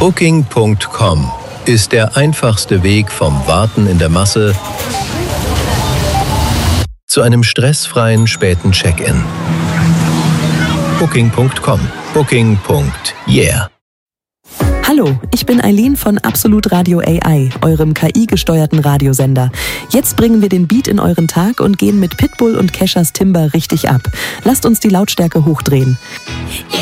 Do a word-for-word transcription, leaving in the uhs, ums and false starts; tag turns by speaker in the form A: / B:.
A: Booking Punkt com ist der einfachste Weg vom Warten in der Masse zu einem stressfreien späten Check-in. Booking Punkt com. Booking. Yeah.
B: Hallo, ich bin Eileen von Absolut Radio A I, eurem K I-gesteuerten Radiosender. Jetzt bringen wir den Beat in euren Tag und gehen mit Pitbull und Keshas Timber richtig ab. Lasst uns die Lautstärke hochdrehen.